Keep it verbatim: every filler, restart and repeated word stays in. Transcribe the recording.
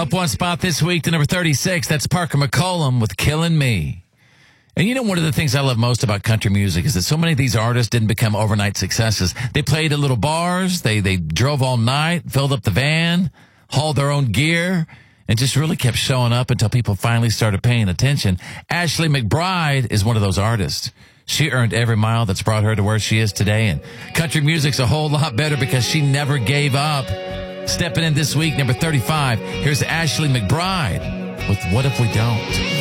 Up one spot this week to number thirty-six. That's Parker McCollum with Killing Me. And you know, one of the things I love most about country music is that so many of these artists didn't become overnight successes. They played at little bars. They, they drove all night, filled up the van, hauled their own gear, and just really kept showing up until people finally started paying attention. Ashley McBryde is one of those artists. She earned every mile that's brought her to where she is today. And country music's a whole lot better because she never gave up. Stepping in this week, number thirty-five, here's Ashley McBryde with What If We Don't?